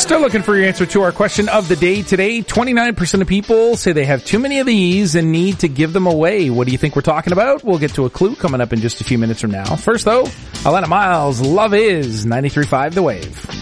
Still looking for your answer to our question of the day today. 29% of people say they have too many of these and need to give them away. What do you think we're talking about? We'll get to a clue coming up in just a few minutes from now. First, though, Alana Miles, Love Is, 93.5 The Wave.